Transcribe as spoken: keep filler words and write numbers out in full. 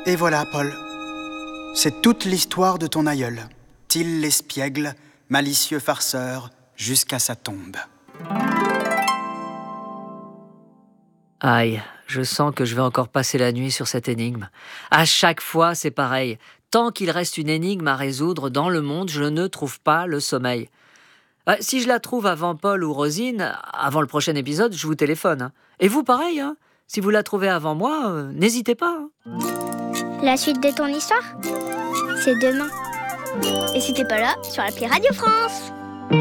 Et voilà, Paul. C'est toute l'histoire de ton aïeul. Till l'espiègle, malicieux farceur, jusqu'à sa tombe. Aïe, je sens que je vais encore passer la nuit sur cette énigme. À chaque fois, c'est pareil. Tant qu'il reste une énigme à résoudre dans le monde, je ne trouve pas le sommeil. Euh, si je la trouve avant Paul ou Rosine, avant le prochain épisode, je vous téléphone. Hein. Et vous, pareil, hein. Si vous la trouvez avant moi, euh, n'hésitez pas. Hein. La suite de ton histoire, c'est demain. Et si t'es pas là, sur l'appli Radio France.